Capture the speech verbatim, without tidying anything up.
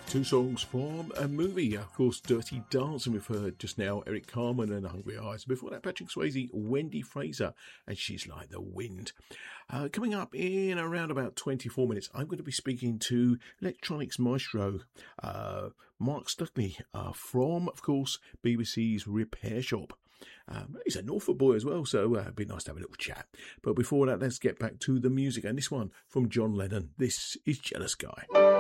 Two songs from a movie, of course, Dirty Dancing. We've heard just now Eric Carmen and Hungry Eyes. Before that, Patrick Swayze, Wendy Fraser, and She's Like the Wind. Uh, coming up in around about twenty-four minutes, I'm going to be speaking to electronics maestro uh, Mark Stuckley uh, from, of course, B B C's Repair Shop. Um, he's a Norfolk boy as well, so uh, it'd be nice to have a little chat. But before that, let's get back to the music. And this one from John Lennon. This is Jealous Guy.